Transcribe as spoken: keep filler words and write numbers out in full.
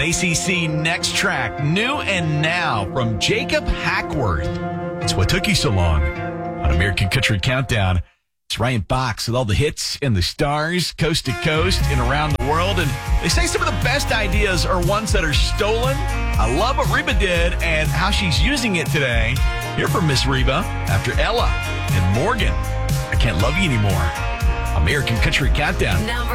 A C C Next Track, new and now from Jacob Hackworth. It's what took you so long on American Country Countdown. It's Ryan Box with all the hits and the stars, coast to coast and around the world. And they say some of the best ideas are ones that are stolen. I love what Reba did and how she's using it today. Hear from Miss Reba after Ella and Morgan. I Can't Love You Anymore. American Country Countdown. Now